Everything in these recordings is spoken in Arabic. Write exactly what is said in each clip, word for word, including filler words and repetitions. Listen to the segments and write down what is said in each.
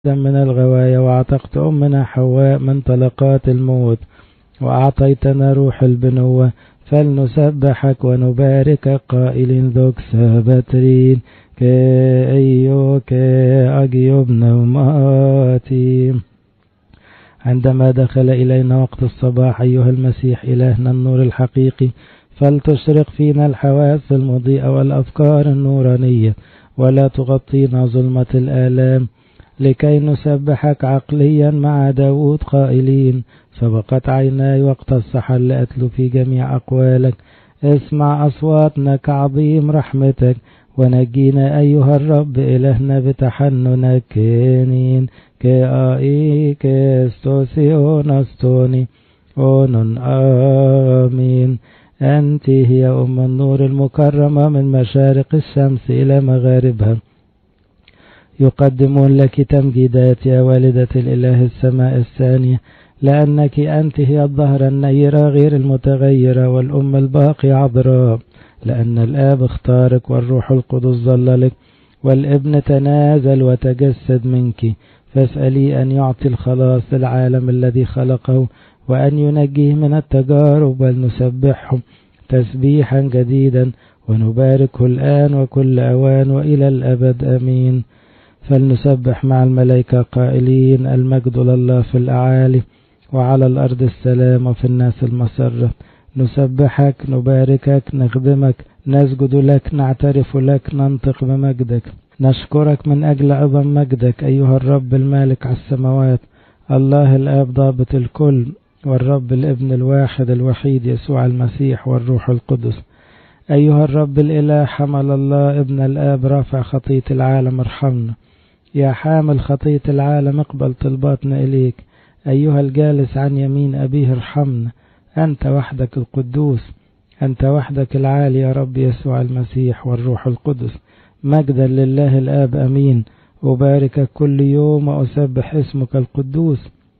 من الغواية، وأعتقت أمنا حواء من طلقات الموت، وأعطيتنا روح البنوة. فلنسبحك ونباركك قائلين ذوك سابترين كأيو كأجيب نوماتي. عندما دخل إلينا وقت الصباح أيها المسيح إلهنا النور الحقيقي، فلتشرق فينا الحواس المضيئة والأفكار النورانية، ولا تغطينا ظلمة الآلام، لكي نسبحك عقليا مع داود قائلين: سبقت عيناي وقت السحر لأتلو في جميع أقوالك. اسمع أصواتنا كعظيم رحمتك، ونجينا أيها الرب إلهنا بتحننك. كينين كآي كستوسيون أستوني أونن آمين. أنت هي أم النور المكرمة من مشارق الشمس إلى مغاربها. يقدمون لك تمجيدات يا والدة الإله السماء الثانية، لأنك أنت هي الظهر النيرة غير المتغيرة، والأم الباقي عذراء، لأن الآب اختارك والروح القدس ظللك، والابن تنازل وتجسد منك. فاسألي أن يعطي الخلاص للعالم الذي خلقه، وأن ينجيه من التجارب، ولنسبحه تسبيحا جديدا ونباركه الآن وكل أوان وإلى الأبد آمين. فلنسبح مع الملائكة قائلين: المجد لله في الأعالي، وعلى الأرض السلام، وفي الناس المسرة. نسبحك، نباركك، نخدمك، نسجد لك، نعترف لك، ننطق بمجدك، نشكرك من أجل عظم مجدك أيها الرب المالك على السماوات، الله الآب ضابط الكل، والرب الابن الواحد الوحيد يسوع المسيح والروح القدس. أيها الرب الإله حمل الله ابن الآب رافع خطية العالم ارحمنا. يا حامل خطية العالم اقبل طلباتنا إليك. أيها الجالس عن يمين أبيه ارحمنا. أنت وحدك القدوس، أنت وحدك العالي يا رب يسوع المسيح والروح القدس. مجدا لله الآب أمين. أباركك كل يوم وأسبح اسمك القدوس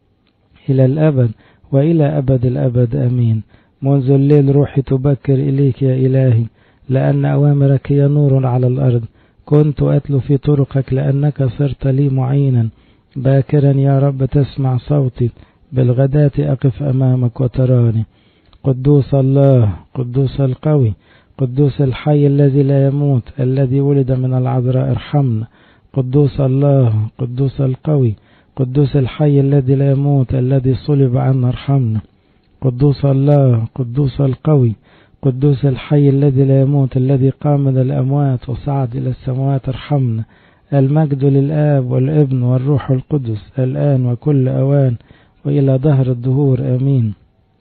إلى الأبد وإلى أبد الأبد أمين. منذ الليل روحي تبكر إليك يا إلهي، لأن أوامرك هي نور على الأرض. كنت أتلو في طرقك لأنك صرت لي معينا. باكرا يا رب تسمع صوتي، بالغداة أقف أمامك وتراني. قدوس الله، قدوس القوي، قدوس الحي الذي لا يموت، الذي ولد من العذراء ارحمنا. قدوس الله، قدوس القوي، قدوس الحي الذي لا يموت، الذي صلب عنا ارحمنا. قدوس الله، قدوس القوي، قدوس الحي الذي لا يموت، الذي قام من الأموات وصعد إلى السماوات ارحمنا. المجد للآب والابن والروح القدس الآن وكل أوان وإلى دهر الدهور آمين.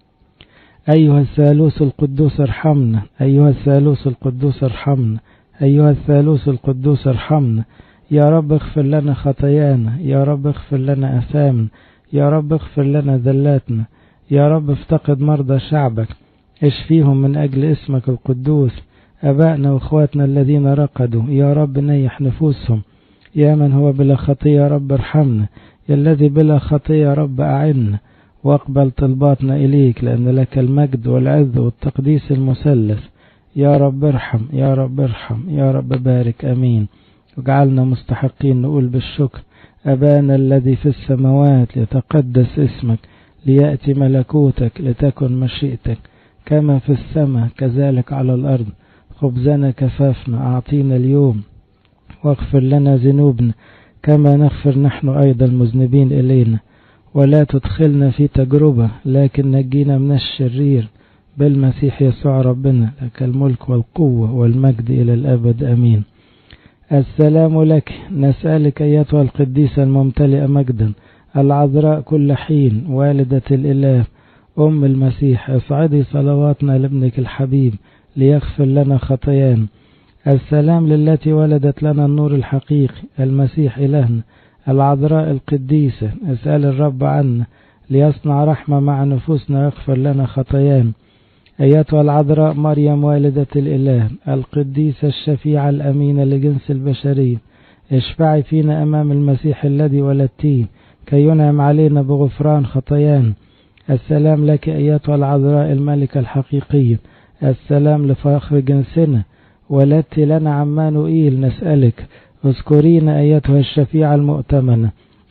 أيها الثالوث القدوس ارحمنا، أيها الثالوث القدوس ارحمنا، أيها الثالوث القدوس ارحمنا. يا رب اغفر لنا خطايانا، يا رب اغفر لنا أثامنا، يا رب اغفر لنا ذلاتنا. يا رب افتقد مرضى شعبك، اشفيهم من أجل اسمك القدوس. أبائنا وإخواتنا الذين رقدوا، يا رب نيح نفوسهم. يا من هو بلا خطية يا رب ارحمنا، يا الذي بلا خطية يا رب أعنا، واقبل طلباتنا إليك، لأن لك المجد والعز والتقديس المثلث. يا رب ارحم، يا رب ارحم، يا رب بارك آمين. وجعلنا مستحقين نقول بالشكر: أبانا الذي في السماوات، ليتقدس اسمك، ليأتي ملكوتك، لتكن مشيئتك كما في السماء كذلك على الأرض. خبزنا كفافنا أعطينا اليوم، واغفر لنا ذنوبنا كما نغفر نحن أيضا المذنبين إلينا، ولا تدخلنا في تجربة، لكن نجينا من الشرير، بالمسيح يسوع ربنا، لك الملك والقوة والمجد إلى الأبد أمين. السلام لك، نسألك أيتها القديسة الممتلئة مجدا، العذراء كل حين، والدة الإله، أم المسيح، اصعدي صلواتنا لابنك الحبيب ليغفر لنا خطايانا. السلام للتي ولدت لنا النور الحقيقي، المسيح إلهنا، العذراء القديسة، اسأل الرب عنا ليصنع رحمة مع نفوسنا ويغفر لنا خطايانا. أيتها العذراء مريم والدة الإله، القديسة الشفيعة الأمينة لجنس البشرية، اشفعي فينا أمام المسيح الذي ولدتيه، كي ينعم علينا بغفران خطايانا. السلام لك أيتها العذراء الملكة الحقيقية، السلام لفخر جنسنا، ولدت لنا عمانوئيل. نسألك اذكرينا أيتها الشفيعة المؤتمنة،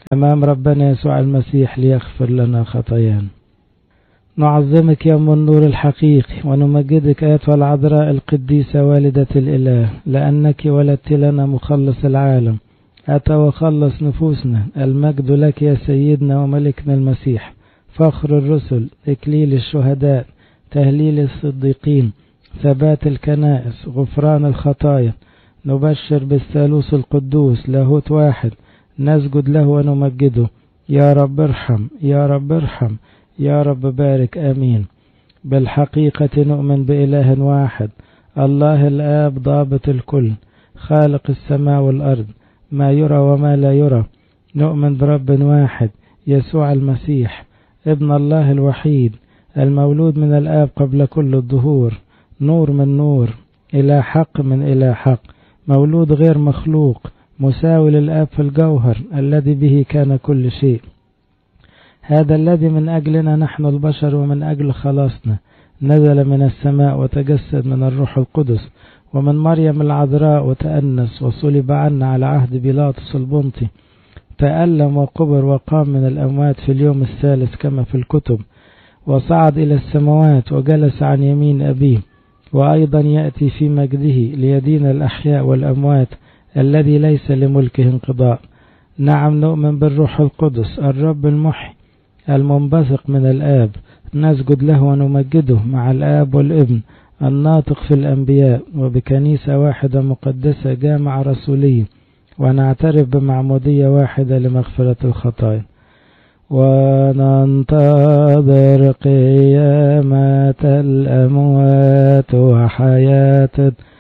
أمام ربنا يسوع المسيح ليغفر لنا خطايانا. نعظمك يا أم النور الحقيقي، ونمجدك أيتها العذراء القديسة والدة الإله، لأنك ولدت لنا مخلص العالم، أتى وخلص نفوسنا. المجد لك يا سيدنا وملكنا المسيح، فخر الرسل، إكليل الشهداء، تهليل الصديقين، ثبات الكنائس، غفران الخطايا. نبشر بالثالوث القدوس، لاهوت واحد، نسجد له ونمجده. يا رب ارحم، يا رب ارحم، يا رب بارك، آمين. بالحقيقة نؤمن بإله واحد، الله الآب ضابط الكل، خالق السماء والأرض، ما يرى وما لا يرى. نؤمن برب واحد، يسوع المسيح ابن الله الوحيد، المولود من الآب قبل كل الظهور، نور من نور، إلى حق من إلى حق، مولود غير مخلوق، مساوي للآب في الجوهر، الذي به كان كل شيء. هذا الذي من أجلنا نحن البشر ومن أجل خلاصنا نزل من السماء وتجسد من الروح القدس ومن مريم العذراء وتأنس وصلب عنا على عهد بيلاطس البنطي، تألم وقبر وقام من الأموات في اليوم الثالث كما في الكتب، وصعد إلى السماوات وجلس عن يمين أبيه، وأيضا يأتي في مجده ليدين الأحياء والأموات، الذي ليس لملكه انقضاء. نعم، نؤمن بالروح القدس الرب المحي المنبثق من الآب، نسجد له ونمجده مع الآب والابن الناطق في الأنبياء، وبكنيسة واحدة مقدسة جامعة رسولية، ونعترف بمعمودية واحدة لمغفرة الخطايا، وننتظر قيامة الأموات وحياة